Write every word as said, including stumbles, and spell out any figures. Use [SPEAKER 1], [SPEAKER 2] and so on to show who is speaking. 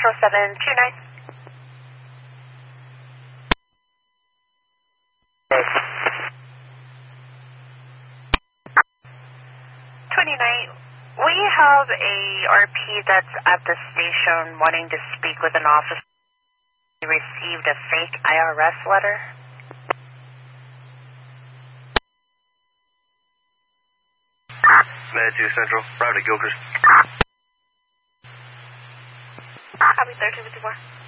[SPEAKER 1] Central seven two nine. twenty-nine, we have a R P that's at the station wanting to speak with an officer. He received a fake I R S letter.
[SPEAKER 2] Med two Central, private Gilchrist.
[SPEAKER 1] Copy thirteen fifty-four.